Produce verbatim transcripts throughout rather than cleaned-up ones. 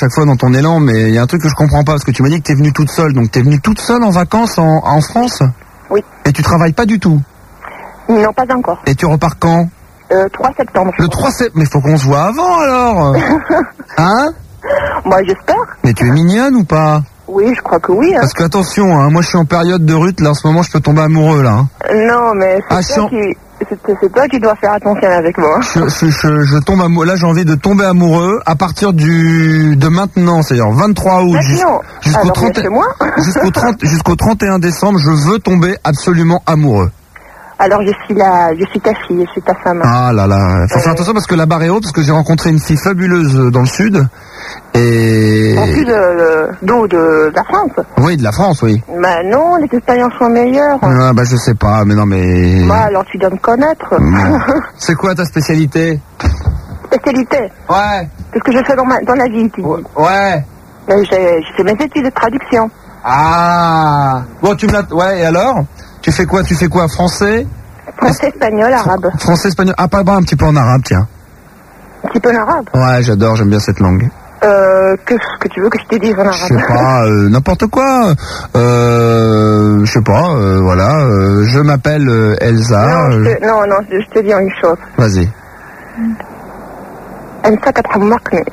chaque fois dans ton élan, mais il y a un truc que je comprends pas, parce que tu m'as dit que t'es venue toute seule, donc t'es venue toute seule en vacances en, en France? Oui. Et tu travailles pas du tout? Non, pas encore. Et tu repars quand? Euh, trois septembre. Le trois septembre? Mais faut qu'on se voit avant alors. Hein? Moi, j'espère. Mais tu es mignonne ou pas? Oui, je crois que oui. Hein. Parce que attention, hein, moi je suis en période de rut, là en ce moment je peux tomber amoureux là. Hein. Non, mais c'est Ah, toi, en... qui... c'est toi qui dois faire attention avec moi. Je, je, je, je tombe amoureux, là j'ai envie de tomber amoureux à partir du de maintenant, c'est-à-dire vingt-trois août jusqu'au trente jusqu'au trente jusqu'au trente et un décembre, je veux tomber absolument amoureux. Alors je suis la, je suis ta fille, je suis ta femme. Ah là là, faut euh... faire attention parce que la barre est haute, parce que j'ai rencontré une fille fabuleuse dans le sud. Et... En sud de, d'où, de, de la France? Oui, de la France, oui. Bah non, les expériences sont meilleures. Ah bah je sais pas, mais non mais... Bah alors tu dois me connaître. Bon. C'est quoi ta spécialité? Spécialité? Ouais. Qu'est-ce que je fais dans, ma, dans la vie, tu dis? Ouais. Ben, j'ai, j'ai fait mes études de traduction. Ah. Bon, tu me l'as... Ouais, et alors? Tu fais quoi? Tu fais quoi? Français? Français, espagnol, arabe. Français, espagnol. Ah, pas, pas un petit peu en arabe, tiens. Un petit peu en arabe? Ouais, j'adore, j'aime bien cette langue. Euh, qu'est-ce que tu veux que je te dise en arabe? Je sais pas, euh, n'importe quoi. Euh, je sais pas, euh, voilà. Euh, je m'appelle euh, Elsa. Non, je te, non, non, je te dis une chose. Vas-y. Elsa, كتحمقني.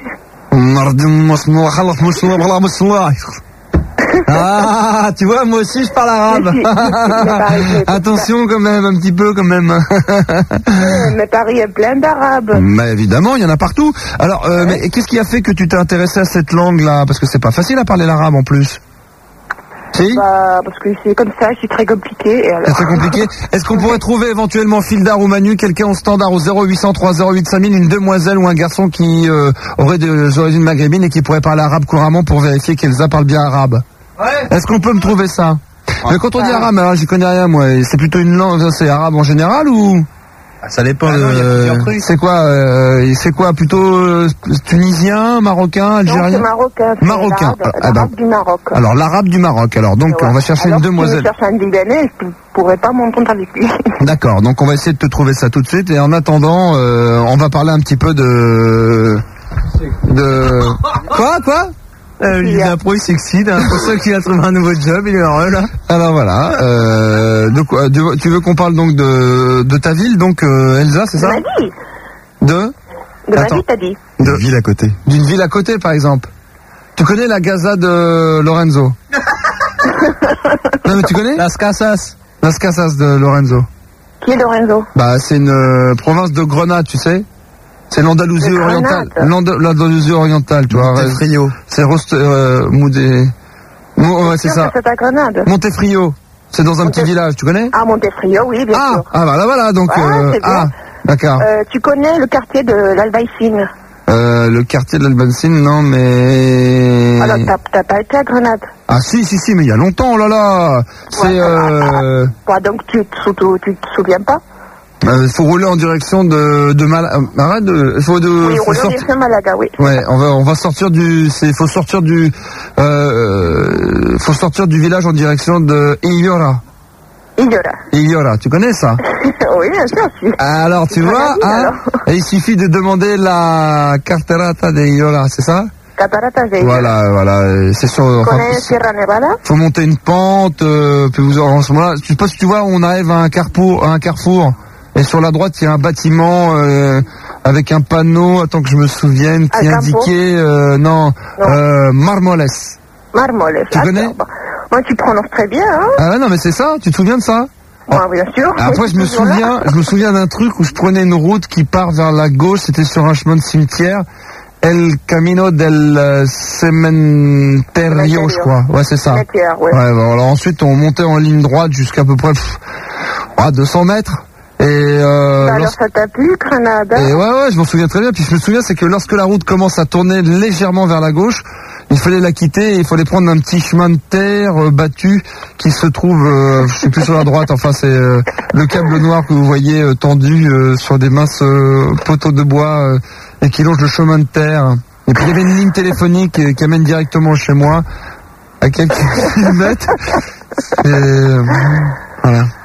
Ah, tu vois, moi aussi je parle arabe. Attention quand même, un petit peu quand même. Mais Paris est plein d'arabes. Mais évidemment, il y en a partout. Alors, euh, ouais. mais qu'est-ce qui a fait que tu t'es intéressé à cette langue-là? Parce que c'est pas facile à parler l'arabe en plus. Si? Bah, parce que c'est comme ça, c'est très compliqué. C'est très compliqué. Est-ce qu'on pourrait trouver éventuellement Fildar ou Manu, quelqu'un au standard au zéro huit cent trois zéro huit cinq mille, une demoiselle ou un garçon qui euh, aurait des origines maghrébines et qui pourrait parler arabe couramment pour vérifier qu'Elsa parle bien arabe? Ouais. Est-ce qu'on peut me trouver ça? Ah, mais quand on dit arabe, alors j'y connais rien moi. C'est plutôt une langue, c'est arabe en général ou? Ça dépend. Ah non, de... C'est quoi euh, C'est quoi plutôt euh, tunisien, marocain, algérien? Non, c'est marocain. C'est marocain. L'arabe, ah, l'arabe bah, du Maroc. Alors l'arabe du Maroc. Alors donc ouais. on va chercher alors, une demoiselle. Si je cherche un Libanais, je pourrais pas m'entendre avec lui. D'accord. Donc on va essayer de te trouver ça tout de suite. Et en attendant, euh, on va parler un petit peu de de quoi quoi. Euh, il a pro, il s'excite, hein, pour ceux qui a trouvé un nouveau job, il est heureux là. Alors voilà, euh, de quoi, de, tu veux qu'on parle donc de, de ta ville, donc euh, Elsa, c'est ça? De ma vie. De De ma vie, t'as dit. D'une ville à côté. D'une ville à côté, par exemple. Tu connais la Gaza de Lorenzo? Non mais tu connais? Las Casas. Las Casas de Lorenzo. Qui est Lorenzo? Bah c'est une euh, province de Grenade, tu sais? C'est l'Andalousie orientale. L'Andalousie orientale, tu vois. Montefrio. C'est Rost, euh, Moudé. Mon, ouais, c'est ça. C'est à Grenade. Montefrio. C'est dans un Monte... petit village, tu connais? Ah, Montefrio, oui, bien ah, sûr. Ah, voilà, voilà, donc, ah, euh, ah, d'accord. Euh, tu connais le quartier de l'Albaïcine? Euh, le quartier de l'Albaïcine, non, mais... Alors, t'as, t'as pas été à Grenade? Ah, si, si, si, mais il y a longtemps, oh là là. C'est, ouais, euh... Ouais, donc, tu, tu, tu te souviens pas? Il euh, faut rouler en direction de de Malaga. Arrête de. Faut de. Oui, rouler en direction de Malaga, oui. Ouais, on va on va sortir du. C'est faut sortir du. Euh, faut sortir du village en direction de Illora. Illora. Illora, tu connais ça? Oui, bien sûr. Si. Alors tu vois, vie, hein, alors. Il suffit de demander la Catarata de Illora, c'est ça? Catarata de Illora. Voilà, voilà, c'est sur. Tu connais enfin, Sierra Nevada? Faut monter une pente, euh, puis vous en ce moment-là. Je sais pas si tu vois, on arrive à un carrefour, à un carrefour. Et sur la droite, il y a un bâtiment euh, avec un panneau, attends que je me souvienne, qui indiquait, euh, non, non. Euh, Marmoles. Marmoles. Tu connais? Moi, tu prononces très bien, hein? Ah ouais, non, mais c'est ça, tu te souviens de ça? Ouais, bien sûr. Après, je me souviens, je me souviens d'un truc où je prenais une route qui part vers la gauche, c'était sur un chemin de cimetière. El Camino del Cementerio, je crois. Ouais, c'est ça. Ouais. Ouais, bon, alors ensuite, on montait en ligne droite jusqu'à peu près pff, ah, deux cents mètres. Et euh, bah alors ça t'a plu, Grenade? Et ouais, ouais, je m'en souviens très bien. Puis je me souviens, c'est que lorsque la route commence à tourner légèrement vers la gauche, il fallait la quitter et il fallait prendre un petit chemin de terre euh, battu qui se trouve, euh, je sais plus sur la droite. Enfin, c'est euh, le câble noir que vous voyez euh, tendu euh, sur des minces euh, poteaux de bois euh, et qui longe le chemin de terre. Et puis il y avait une ligne téléphonique euh, qui amène directement chez moi à quelques kilomètres. Et euh, voilà.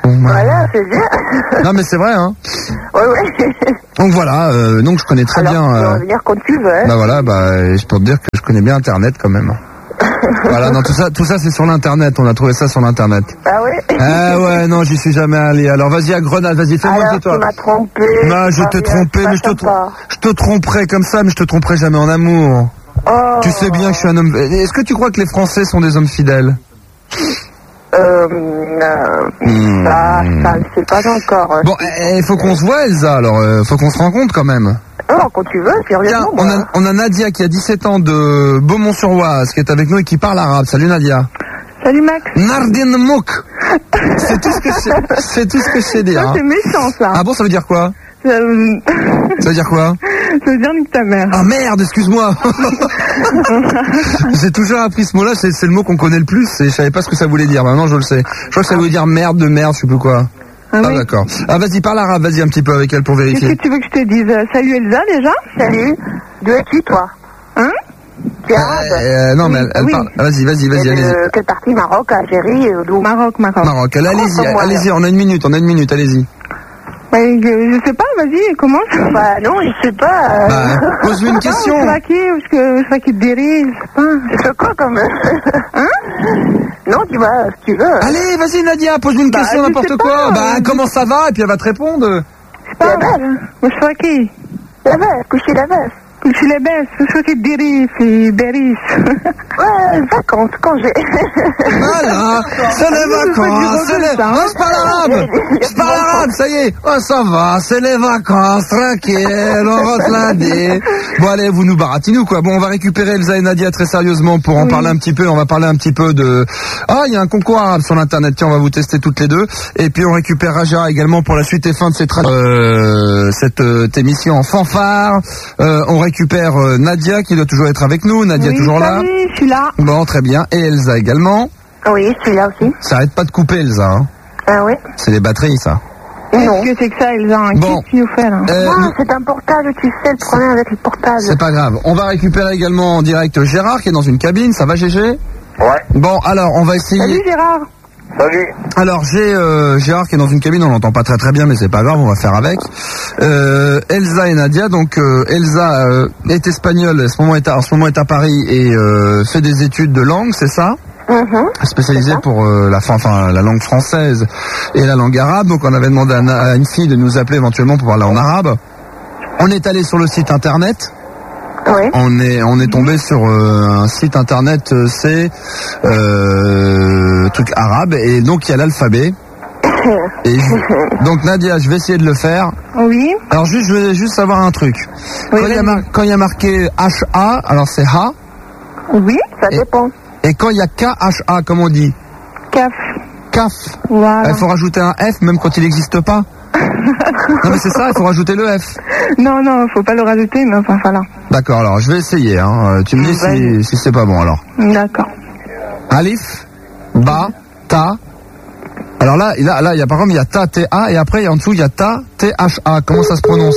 Bon, bah, Voilà, c'est bien. non mais c'est vrai, hein. Ouais, ouais. Donc voilà, euh, donc je connais très Alors, bien. tu peux euh, revenir quand tu veux. Hein. Bah voilà, bah je peux te dire que je connais bien Internet quand même. Voilà, non tout ça, tout ça c'est sur l'internet. On a trouvé ça sur l'internet. Ah ouais. Ah ouais, non, j'y suis jamais allé. Alors vas-y à Grenade, vas-y, fais-moi Alors, un peu toi. tu m'as trompé. Bah je Ah, t'ai mais trompé, c'est mais je te, pas trom- sympa. je te tromperai comme ça, mais je te tromperai jamais en amour. Oh. Tu sais bien que je suis un homme. Est-ce que tu crois que les Français sont des hommes fidèles? Euh, euh, Hmm. ça, ça ne sait pas encore. Bon, il faut qu'on se voit, Elsa. Alors, euh, faut qu'on se rencontre quand même. Oh, quand tu veux, Tiens, sérieusement. on moi. a, on a Nadia qui a dix-sept ans de Beaumont-sur-Oise, qui est avec nous et qui parle arabe. Salut Nadia. Salut Max. Nardin Mouk. C'est tout ce que je sais, c'est tout ce que je sais dire. Ça, hein. c'est méchant, ça. Ah bon, ça veut dire quoi? Ça, euh, Ça veut dire quoi? ça veut dire nique ta mère. Ah merde, excuse-moi. J'ai toujours appris ce mot-là, c'est, c'est le mot qu'on connaît le plus et je savais pas ce que ça voulait dire. Maintenant, je le sais. Je crois que ça voulait dire merde de merde, je sais plus quoi. Ah, Ah oui. d'accord. Ah vas-y, parle arabe, vas-y un petit peu avec elle pour Qu'est-ce vérifier. que tu veux que je te dise? Euh, Salut Elsa, déjà. Salut. D'où es-tu, toi? Hein? Tu es arabe? Euh, non mais elle, elle oui. parle. Vas-y, vas-y, vas-y, Et de allez-y. quelle partie? Maroc, Algérie, euh, d'où? Maroc, Maroc. Maroc, allez, allez-y, Oh, moi, allez-y, on a une minute, on a une minute, allez-y. Ouais, je, je sais pas, vas-y, commence. Bah non, je sais pas. euh, Bah, pose-lui une question. Je sais pas qui, parce que je sais pas qui te dirige, je sais pas. C'est quoi comme... Hein? Non, tu vas, si tu veux. Allez, vas-y Nadia, pose-lui une Bah, question, je n'importe sais quoi. pas, Bah, euh, comment ça va? Et puis elle va te répondre. Je sais pas, La moi, je sais pas qui. La veste, coucher la veste. Je suis les baisses, je sais pas qui te dirige, c'est Beris. Ouais, vacances, congé. Voilà, c'est les vacances, c'est les... ça, hein. Oh, je parle arabe, je parle arabe, ça y est. Oh, ça va, c'est les vacances, tranquille, on va se lundi. Bon, allez, vous nous baratinez ou quoi? Bon, on va récupérer Elsa et Nadia très sérieusement pour en Oui. parler un petit peu. On va parler un petit peu de... Ah, il y a un concours arabe sur l'internet, tiens, on va vous tester toutes les deux. Et puis on récupère Raja également pour la suite et fin de cette, ra- euh, cette euh, émission en fanfare. Euh, on récupère euh, Nadia qui doit toujours être avec nous. Nadia Oui, toujours là. salut, je suis là. Bon, très bien. Et Elsa également. Oui, je suis là aussi. Ça arrête pas de couper, Elsa. Hein. Ah oui. C'est les batteries, ça. Non. Qu'est-ce que c'est que ça, Elsa? hein? Bon. Qu'est-ce que tu nous fais, là? Euh, Ah, nous- c'est un portable, tu sais, le problème avec le portable. c'est pas grave. On va récupérer également en direct Gérard qui est dans une cabine. Ça va, Gégé? Ouais, Bon, alors, on va essayer. Salut Gérard. salut. Alors, j'ai euh, Gérard qui est dans une cabine. On l'entend pas très très bien, mais c'est pas grave. On va faire avec. Euh, Elsa et Nadia. Donc, euh, Elsa euh, est espagnole. À ce moment est à, en ce moment est à Paris et euh, fait des études de langue, c'est ça? Mhm. Spécialisée pour euh, la, fin- enfin, la langue française et la langue arabe. Donc on avait demandé à, Na- à une fille de nous appeler éventuellement pour parler en arabe. On est allé sur le site internet. Oui. On est on est tombé sur euh, un site internet, euh, c'est euh, truc arabe et donc il y a l'alphabet. Et je- donc Nadia, je vais essayer de le faire. Oui. Alors juste je vais juste savoir un truc. Oui, Quand il y a vas-y. mar- quand il y a marqué H A, alors c'est Ha. Oui. Ça Et- dépend. Et quand il y a K H A, comme on dit, Caf. Caf. Voilà. Il faut rajouter un F même quand il n'existe pas. Non mais c'est ça, il faut rajouter le F. Non, non, faut pas le rajouter, mais enfin, voilà. D'accord, alors je vais essayer. Hein. Euh, Tu me dis si, Vas-y. si c'est pas bon alors. D'accord. Alif, Ba, Ta. Alors là, là, là, il y a par exemple il y a Ta, T, A et après en dessous il y a Ta, T, H, A. Comment ça se prononce?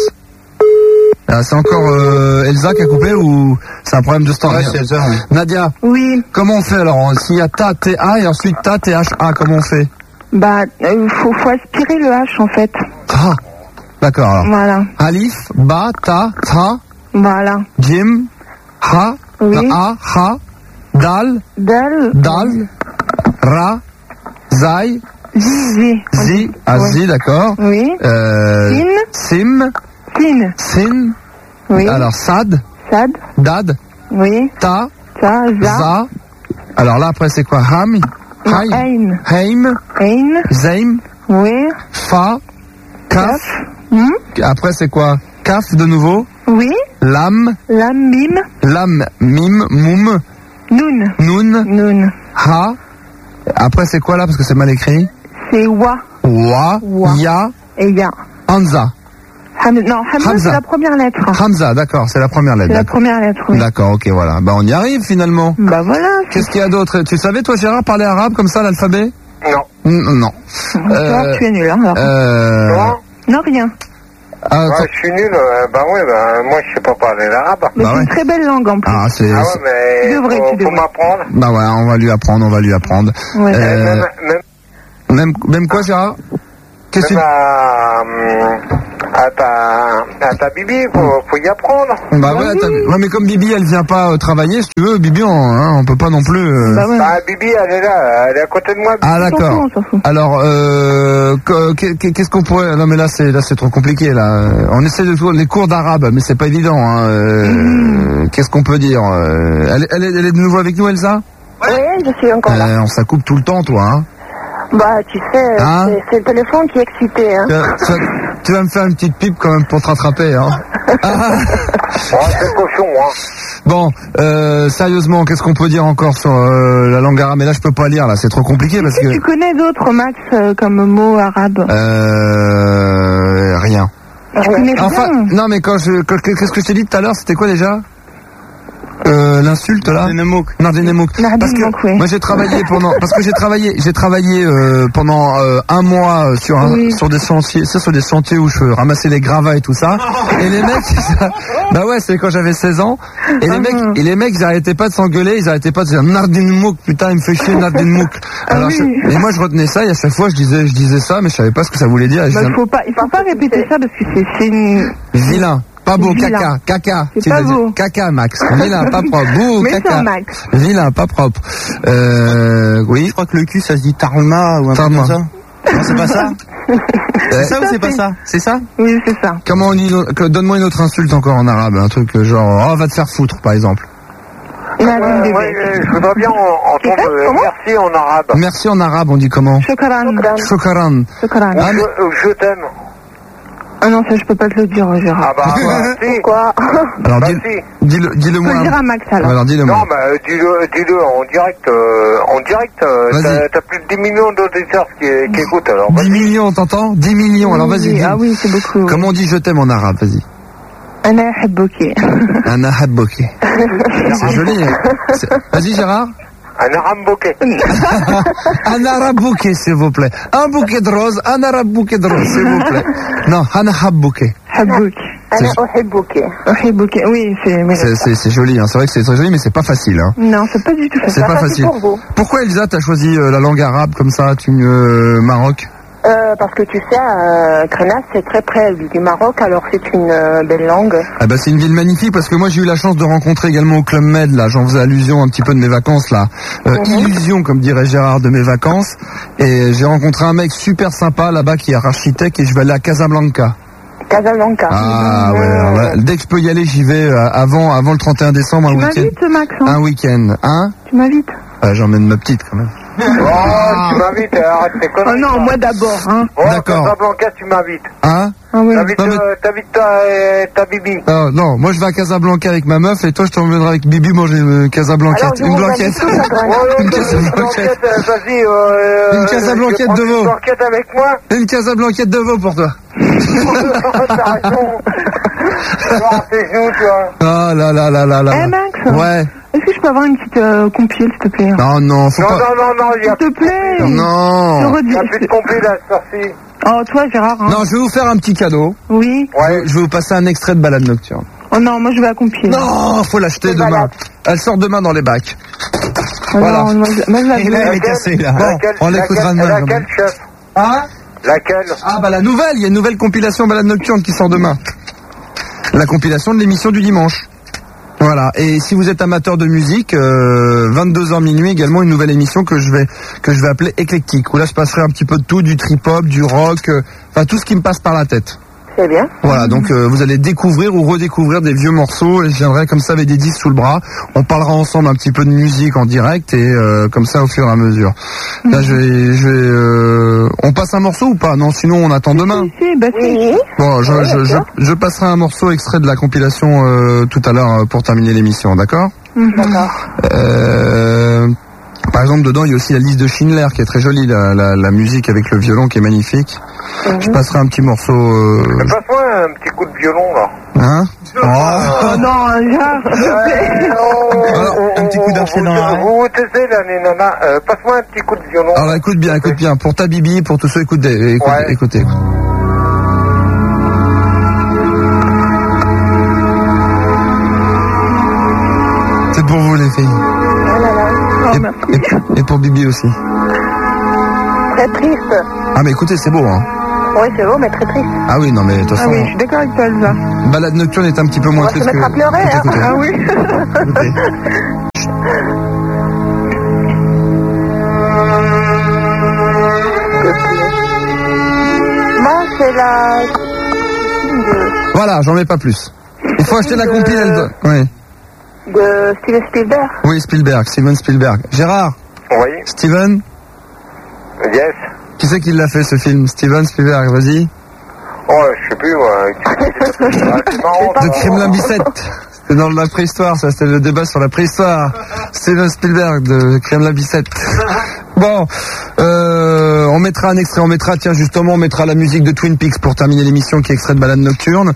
Ah, c'est encore euh, Elsa qui a coupé ou c'est un problème de standard? Ouais, c'est Elsa, oui. Nadia, Oui. comment on fait alors? S'il y a Ta, T, A et ensuite Ta, T, H, A, comment on fait? Bah, euh, faut, faut aspirer le H, en fait. Ah, d'accord alors. Voilà. Alif, Ba, Ta, Ta, Voilà. Jim, Ha, Oui. A, Ha, Dal, Dal. Dal, Ra, Zai, Zi. Zi, ah, Oui. Zi, d'accord. Oui. Euh, Sin. Sim, Sin. Sin, Oui. alors Sad, Sad. Dad, Oui. Ta, Ta. Za. Za. Alors là après c'est quoi? Ham, Haïm, Ein. Haim, Ein. Zaim, Oui. Fa, Kaf. Hmm. Après c'est quoi? Kaf de nouveau, Oui. Lam, Lam. Mim. Lam, Mim, Moum, Nun. Nun, Nun. Ha. Après c'est quoi là parce que c'est mal écrit? C'est Wa. Wa, Wa. Ya, Et Ya. Hamza. Ham... Non, Hamza, Hamza. c'est la première lettre. Hamza, d'accord, c'est la première lettre. C'est la D'accord, première lettre, oui. D'accord, ok, voilà. Bah on y arrive finalement. Bah voilà. Qu'est-ce qu'il y a d'autre? Tu savais toi Gérard parler arabe comme ça l'alphabet? Non. N- Non. Toi, tu es nul, hein, alors. Euh... Non. Non, rien. ah, Ouais, attends. je suis nul. euh, bah ouais, bah moi je sais pas parler l'arabe. Mais Bah c'est ouais. une très belle langue, en plus. Ah, c'est... Ah ouais, c'est- mais Tu devrais, faut, tu faut devrais. m'apprendre. Bah ouais, on va lui apprendre, on va lui apprendre. Ouais. Euh, Même, même, Même, même quoi Gérard? Qu'est-ce que Même tu... à, hum, à ta, à ta Bibi, faut, faut y apprendre. Bah ouais, t'as- ouais, mais comme Bibi, elle vient pas euh, travailler, si tu veux, Bibi, on, hein, on peut pas non plus... euh, Bah ouais. Bah, Bibi, elle est là, elle est à côté de moi. Ah On s'en d'accord. fout, on s'en fout. Alors, euh, qu'est- qu'est- qu'est-ce qu'on pourrait... Non mais là c'est là c'est trop compliqué là. On essaie de trouver les cours d'arabe, mais c'est pas évident. Hein. Euh, Mm. Qu'est-ce qu'on peut dire euh, elle, est- elle, est, elle est de nouveau avec nous, Elsa? Oui, je suis encore là. Euh, On s'accoupe tout le temps, toi. Hein. Bah, tu sais, Hein c'est- c'est le téléphone qui est excité. Hein. Tu, vas- tu vas- tu vas me faire une petite pipe quand même pour te rattraper. Hein. Ah. Oh, c'est cochon, hein. Bon, euh, sérieusement, qu'est-ce qu'on peut dire encore sur euh, la langue arabe? Mais là, je peux pas lire, là, c'est trop compliqué parce Est-ce que que... tu connais d'autres, Max, euh, comme mots arabes? Euh... Rien. Tu connais Enfin, rien. non, mais quand je... quand- Qu'est-ce que je t'ai dit tout à l'heure? C'était quoi déjà? Euh, l'insulte là? Nardenemouk. Parce que Nardenemouk, oui. moi j'ai travaillé pendant parce que j'ai travaillé j'ai travaillé euh, pendant euh, un mois euh, sur un, Oui. sur des sentiers c'est sur des sentiers où je ramassais les gravats et tout ça et les mecs bah ouais c'est quand j'avais seize ans et les Ah, mecs ah. et les mecs ils arrêtaient pas de s'engueuler, ils arrêtaient pas de dire Nardenemouk, putain il me fait chier Nardenemouk. Alors Ah oui. je- et moi je retenais ça et à chaque fois je disais je disais ça mais je savais pas ce que ça voulait dire et je Bah, disais, il faut pas, il faut pas répéter ça parce que c'est, c'est une... vilain. Pas beau, Vilain. caca, caca. C'est tu pas vas dire. beau. Caca, Max. Vilain, pas propre. Bouh, Mais caca. ça, Max. Vilain, pas propre. Euh, oui. Je crois que le cul, ça se dit tarma ou un truc Tarma. comme ça. Non, c'est pas ça. C'est ça ou c'est pas ça? C'est ça? Oui, c'est ça. Comment on dit, que- donne-moi une autre insulte encore en arabe. Un truc genre, oh, va te faire foutre, par exemple. Il a Ouais, un bébé. ouais, je voudrais bien en- entendre fait, euh, comment merci en arabe. Merci en arabe, on dit comment? Shukran. Shukran. Shukran. Ah, mais- Je, je t'aime. Ah non, ça je peux pas te le dire, Gérard. Ah bah, bah si. Pourquoi? Alors, Bah dis, si. dis-le, dis-le Faut moi. le dire à Max alors. Alors, dis-le Non, moi. bah dis-le, dis-le en direct. Euh, en direct, euh, Vas-y. t'as, t'as plus de dix millions d'auditeurs qui, qui écoutent alors. dix millions, t'entends? dix millions. Alors, vas-y. Oui, dis- ah oui, c'est beaucoup. Comment on dit je t'aime en arabe? Vas-y. Ana habboki. Ana habboki. C'est joli. hein. C'est- Vas-y, Gérard. Un arabe bokeh. Un arabe bouquet, s'il vous plaît. Un bouquet de roses, un arabe bouquet de roses, s'il vous plaît. Non, un arabe bouquet. Habbouk. Ana uhibbuki. Uhibbuki. Oui, c'est... mais- C'est, c'est, c'est joli, hein. C'est vrai que c'est très joli, mais c'est pas facile. Hein. Non, c'est pas du tout C'est ça. pas facile. pour vous. Pourquoi, Elsa, t'as choisi euh, la langue arabe comme ça, tu euh, Maroc? Euh, parce que tu sais, euh, Grenache, c'est très près du Maroc, alors c'est une euh, belle langue. Ah bah c'est une ville magnifique parce que moi j'ai eu la chance de rencontrer également au Club Med, là, j'en faisais allusion un petit peu de mes vacances là, euh, illusion comme dirait Gérard de mes vacances, et j'ai rencontré un mec super sympa là-bas qui est architecte et je vais aller à Casablanca. Casablanca. Ah ouais, alors là, dès que je peux y aller j'y vais euh, avant avant le trente et un décembre, un Tu week-end. m'invites, Max, hein Un week-end, hein? Tu m'invites. Ah, j'emmène ma petite quand même. Oh, tu m'invites, arrête tes Oh conneries. non, toi. moi d'abord, hein. Oh, D'accord. Casablanca, tu m'invites. Hein? Ah ouais. T'invites, Non, mais- euh, t'invites ta, euh, ta Bibi. Ah, non, moi je vais à Casablanca avec ma meuf et toi je t'emmènerai avec Bibi manger une Casablanquette. Alors, je Une vous blanquette. invite tous à Grenache. Oh, Une non, Casablanquette. euh, vas-y, euh, Une euh, Casablanquette je prends de veau. Une blanquette avec moi. Une Casablanquette de veau pour toi. T'as raison. Oh, c'est nous, toi. Ah là là là là là. Eh, Max. Ouais. Est-ce que je peux avoir une petite euh, compile, s'il te plaît? Non, non, faut Non, pas. non, non, non, il y a S'il te plaît. Je Non. redis. il y a plus de complet là, sorti. Oh, toi, Gérard, hein. Non, je vais vous faire un petit cadeau. Oui. Ouais. Je vais vous passer un extrait de balade nocturne. Oh non, moi je vais à compile. Non, faut l'acheter C'est demain. balade. Elle sort demain dans les bacs. Oh voilà. non, moi je, moi, je la Et là, veux. elle est cassée, là. Bon, Laquelle- on l'écoutera laquelle- demain. Laquelle, chef? Hein? Laquelle? Ah bah la nouvelle, il y a une nouvelle compilation balade nocturne qui sort demain. La compilation de l'émission du dimanche. Voilà. Et si vous êtes amateur de musique, euh, vingt-deux heures minuit également une nouvelle émission que je vais que je vais appeler éclectique. Où là je passerai un petit peu de tout, du trip-hop, du rock, euh, enfin tout ce qui me passe par la tête. C'est bien. Voilà, donc euh, vous allez découvrir ou redécouvrir des vieux morceaux et je viendrai comme ça avec des disques sous le bras. On parlera ensemble un petit peu de musique en direct et euh, comme ça au fur et à mesure. Là je vais, je vais euh, on passe un morceau ou pas? Non, sinon on attend demain. Si, si, bah si. Oui. Bon, je, Oui, je, je, d'accord. je passerai un morceau extrait de la compilation euh, tout à l'heure euh, pour terminer l'émission, d'accord? D'accord. euh, Par exemple, dedans, il y a aussi la liste de Schindler qui est très jolie, la, la, la musique avec le violon qui est magnifique. Je passerai un petit morceau... Euh... Mais passe-moi un petit coup de violon, là. Hein? Oh. Oh non, Gérard, s'il te plaît. Alors, un petit coup d'archet dans la- Vous vous taisez, là, les nanas. Euh, passe-moi un petit coup de violon. Alors écoute bien, écoute bien. Pour ta Bibi, pour tous ceux, écoute, écoute, Ouais. écoutez. C'est pour vous les filles. Oh là là. Oh, Et, merci. et- et pour Bibi aussi. Très triste. Ah mais écoutez, c'est beau, hein. Oui, c'est beau, mais très triste. Ah oui, non mais de toute Ah façon, oui, je suis d'accord avec toi, Elsa. balade nocturne est un petit peu moins On va se triste que... mettre à pleurer, Écoutez, hein. écoutez. Ah oui. Écoutez. Moi, c'est la... de, Voilà, j'en mets pas plus. Il faut acheter la compile, elle doit- Oui. de Steven Spielberg. Oui, Spielberg, Steven Spielberg. Gérard, Oui, Steven, yes. qui c'est qui l'a fait ce film? Steven Spielberg, vas-y. Oh, je sais plus, moi. Ah, c'est marrant. De Kremlin Bicêtre. C'était dans la préhistoire, ça, c'était le débat sur la préhistoire. Steven Spielberg de Kremlin Bicêtre. Bon, euh, on mettra un extrait, on mettra, tiens, justement, on mettra la musique de Twin Peaks pour terminer l'émission qui est extrait de Balade Nocturne.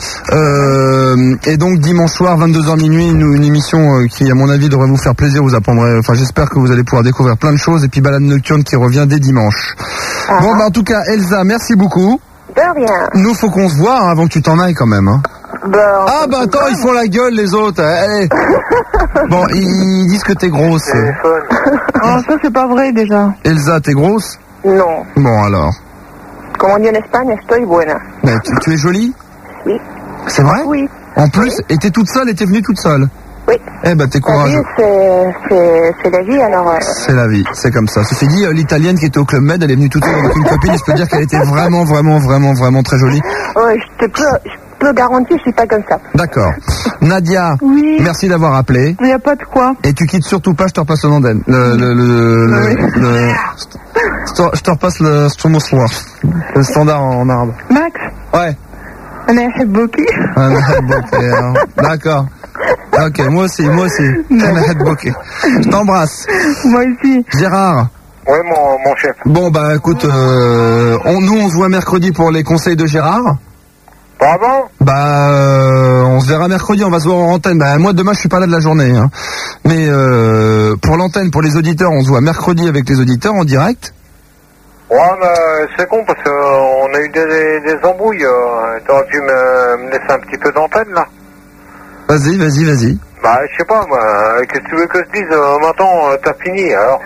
Euh, et donc, dimanche soir, vingt-deux heures minuit, une, une émission euh, qui, à mon avis, devrait vous faire plaisir, vous apprendrez, enfin, j'espère que vous allez pouvoir découvrir plein de choses, et puis Balade Nocturne qui revient dès dimanche. Ah. Bon, bah, en tout cas, Elsa, merci beaucoup. De rien. Nous, faut qu'on se voit hein, avant que tu t'en ailles quand même, hein. Ben, Ah bah attends, ils font la gueule les autres. Allez. Bon, ils disent que t'es grosse. Téléphone. Oh, ça, c'est pas vrai, déjà. Elsa, t'es grosse? non. Bon alors. Comme on dit en Espagne, estoy buena. Mais tu, tu es jolie? Oui. C'est vrai? Oui. En plus, et t'es toute seule et t'es venue toute seule? Oui. Eh ben t'es La vie, courageuse. c'est, c'est, c'est la vie, alors... euh, C'est la vie, c'est comme ça. Ceci dit, euh, l'italienne qui était au Club Med, elle est venue toute seule avec une copine. Je peux dire qu'elle était vraiment, vraiment, vraiment, vraiment très jolie. ouais, je te peux, je peux garantir, je suis pas comme ça. D'accord. Nadia, Oui. merci d'avoir appelé. Il n'y a pas de quoi. Et tu quittes surtout pas, je te repasse le nom d'elle. Le, le, le, le, Oui. le- je te- je te repasse le Stromosoir. Le standard en arabe. Max, Ouais. أنا أحبك. Ah, ok, alors. D'accord. Ok, moi aussi, moi aussi. Ok. Je t'embrasse. Moi aussi. Gérard. Oui, mon, mon chef. Bon bah écoute, euh, on, nous on se voit mercredi pour les conseils de Gérard. Pardon? Bah euh, on se verra mercredi, on va se voir en antenne. Bah, moi demain je suis pas là de la journée. Hein. Mais euh, pour l'antenne, pour les auditeurs, on se voit mercredi avec les auditeurs en direct. Ouais, mais c'est con parce qu'on a eu des, des embrouilles. Euh, T'aurais pu me, me laisser un petit peu d'antenne là? Vas-y, vas-y, vas-y. Bah, je sais pas, moi. Qu'est-ce que tu veux que je dise? Euh, maintenant, euh, t'as fini alors.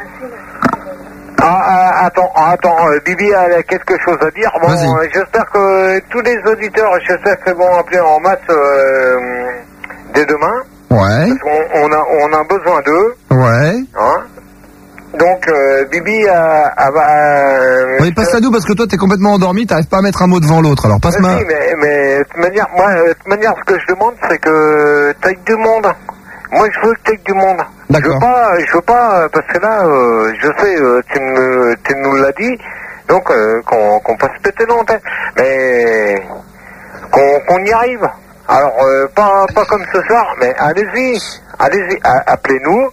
Ah, ah, attends, attends, euh, Bibi elle a quelque chose à dire. Bon, Vas-y. euh, j'espère que tous les auditeurs, j'espère qu'ils vont appeler en masse euh, dès demain. Ouais, On, on a, on a besoin d'eux, ouais. hein. Donc, euh, Bibi a... a, a- Oui, passe à nous parce que toi t'es complètement endormi, t'arrives pas à mettre un mot devant l'autre. Alors passe ma... Vas-y, mais, mais de toute manière, moi, euh, de toute manière, ce que je demande, c'est que t'ailles du monde. Moi, je veux que t'ailles du monde. Je D'accord. veux pas, je veux pas, euh, parce que là, euh, je sais, euh, tu, me, tu nous l'as dit, donc euh, qu'on qu'on passe péter l'antenne, mais qu'on qu'on y arrive. Alors, euh, pas, pas comme ce soir, mais allez-y, allez-y, a- appelez-nous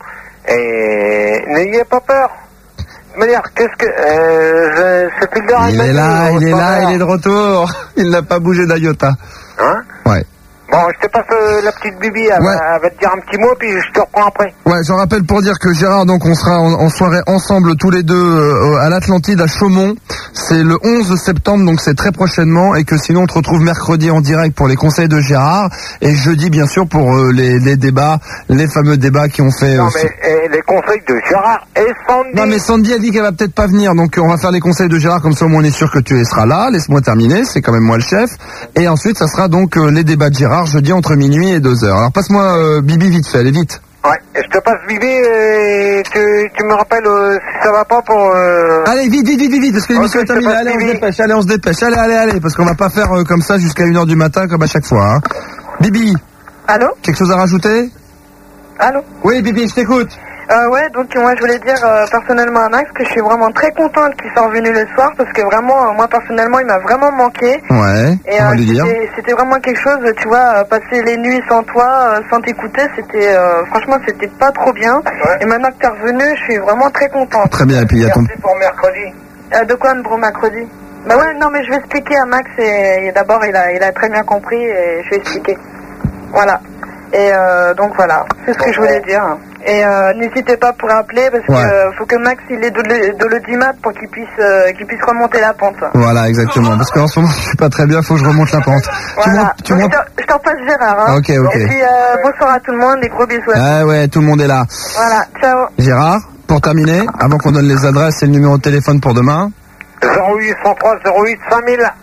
et n'ayez pas peur. De toute manière, qu'est-ce que... Euh, je- ce Spielberg, Il m'a est dit, là, euh, il est pas là, mal. il est de retour. Il n'a pas bougé d'Iota. Hein? Ouais. Bon, je te passe euh, la petite Bibi, elle, Ouais. va, elle va te dire un petit mot, puis je te reprends après. Ouais, j'en rappelle pour dire que Gérard, donc on sera en, en soirée ensemble tous les deux euh, à l'Atlantide à Chaumont. C'est le onze septembre, donc c'est très prochainement, et que sinon on te retrouve mercredi en direct pour les conseils de Gérard, et jeudi bien sûr pour euh, les, les débats, les fameux débats qui ont fait... Non, euh, mais eh, les conseils de Gérard et Sandy. Non mais Sandy a dit qu'elle va peut-être pas venir, donc euh, on va faire les conseils de Gérard, comme ça au moins on est sûr que tu seras là. Laisse-moi terminer, c'est quand même moi le chef. Et ensuite ça sera donc euh, les débats de Gérard jeudi entre minuit et deux heures. Alors passe-moi euh, Bibi vite fait, allez vite. Ouais, je te passe Bibi et tu, tu me rappelles euh, si ça va pas pour... Euh... Allez vite vite vite vite, vite parce que l'émission Ok, est terminée. c'est Allez on parti, se dépêche, allez on se dépêche, allez allez allez, parce qu'on va pas faire euh, comme ça jusqu'à une heure du matin comme à chaque fois. Hein. Bibi, Allô? quelque chose à rajouter? Allô? Oui Bibi, je t'écoute. Euh, ouais, donc moi je voulais dire euh, personnellement à Max que je suis vraiment très contente qu'il soit revenu le soir parce que vraiment, euh, moi personnellement, il m'a vraiment manqué. Ouais, Et on va euh, lui dire. c'était- c'était vraiment quelque chose, tu vois, euh, passer les nuits sans toi, euh, sans t'écouter, c'était, euh, franchement, c'était pas trop bien. Ouais. Et maintenant que t'es revenu, je suis vraiment très contente. Très bien, et puis il y a ton... Merci pour mercredi. Euh, de quoi, pour mercredi? Bah ouais, non, mais je vais expliquer à Max et, et d'abord, il a, il a très bien compris et je vais expliquer. Voilà. Et euh, donc voilà, c'est ce que je voulais dire. Et euh, n'hésitez pas pour appeler parce Ouais. que euh, faut que Max il ait de, l'e- de l'audimat pour qu'il puisse euh, qu'il puisse remonter la pente. Voilà, exactement. Parce qu'en ce moment, je suis pas très bien, faut que je remonte la pente. Tu Voilà. montes, tu Donc, montes... je te- je t'en passe Gérard. Hein. Ok, ok. Et puis euh, bonsoir à tout le monde, des gros bisous. Ah ouais, tout le monde est là. Voilà, ciao. Gérard, pour terminer, avant qu'on donne les adresses et le numéro de téléphone pour demain. zéro huit cent trois zéro huit cinq mille.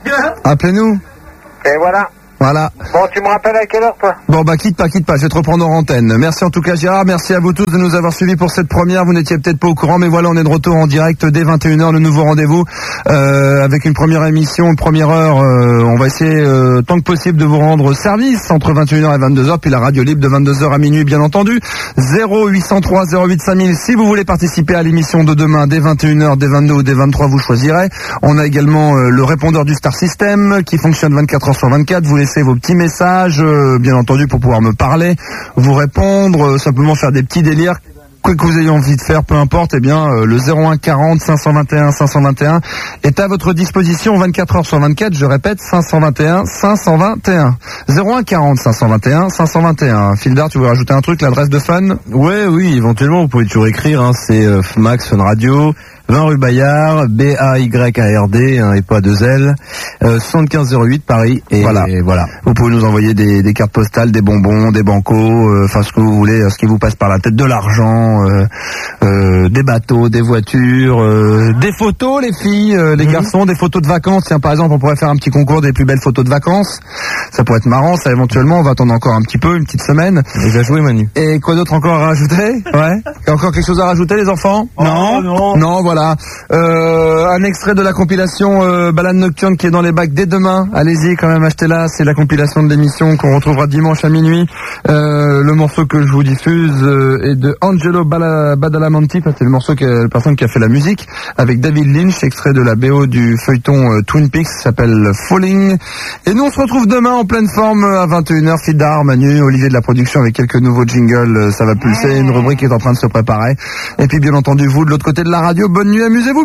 Appelez-nous. Et voilà. Voilà. Bon, tu me rappelles à quelle heure, toi? Bon, bah, quitte pas, quitte pas, je vais te reprendre en antenne. Merci en tout cas, Gérard. Merci à vous tous de nous avoir suivis pour cette première. Vous n'étiez peut-être pas au courant, mais voilà, on est de retour en direct dès vingt et une heures, le nouveau rendez-vous, euh, avec une première émission, une première heure. Euh, on va essayer, euh, tant que possible, de vous rendre service entre vingt et une heures et vingt-deux heures, puis la radio libre de vingt-deux heures à minuit, bien entendu. zéro huit cent trois zéro huit cinq mille. Si vous voulez participer à l'émission de demain, dès vingt et une heures, dès vingt-deux ou dès vingt-trois, vous choisirez. On a également euh, le répondeur du Star System qui fonctionne vingt-quatre heures sur vingt-quatre. Vous laissez vos petits messages. Euh, bien entendu, pour pouvoir me parler, vous répondre, euh, simplement faire des petits délires, quoi que vous ayez envie de faire, peu importe, eh bien, euh, le zéro un quarante cinq cent vingt et un cinq cent vingt et un est à votre disposition vingt-quatre heures sur vingt-quatre, je répète, cinq cent vingt et un cinq cent vingt et un. zéro un quarante cinq cent vingt et un cinq cent vingt et un. Fildar, tu veux rajouter un truc, l'adresse de Fun? Ouais, oui, éventuellement, vous pouvez toujours écrire, hein, c'est euh, Max Fun Radio, vingt rue Bayard, B A Y A R D, hein, et pas deux L, euh, soixante-quinze zéro huit Paris, et voilà. et voilà. Vous pouvez nous envoyer des, des cartes postales, des bonbons, des bancos, euh, enfin ce que vous voulez, ce qui vous passe par la tête, de l'argent, euh, euh, des bateaux, des voitures, euh, des photos, les filles, euh, les mmh. garçons, des photos de vacances. Tiens, par exemple, on pourrait faire un petit concours des plus belles photos de vacances. Ça pourrait être marrant, ça éventuellement. On va attendre encore un petit peu, une petite semaine. Il va jouer, Manu. Et quoi d'autre encore à rajouter? Ouais. Il y a encore quelque chose à rajouter, les enfants? Oh, non, non. Non, voilà. Euh, un extrait de la compilation euh, Balade Nocturne qui est dans les bacs dès demain. Allez-y, quand même, achetez-la. C'est la compilation de l'émission qu'on retrouvera dimanche à minuit. Euh, le morceau que je vous diffuse euh, est de Angelo Bala- Badalamenti. Enfin, c'est le morceau que la personne qui a fait la musique avec David Lynch, extrait de la B O du feuilleton euh, Twin Peaks, s'appelle Falling. Et nous, on se retrouve demain en pleine forme à vingt et une heures. Fildar, Manu, Olivier de la production avec quelques nouveaux jingles. Euh, ça va pulser. Une rubrique est en train de se préparer. Et puis, bien entendu, vous, de l'autre côté de la radio, bonne nuit, amusez-vous.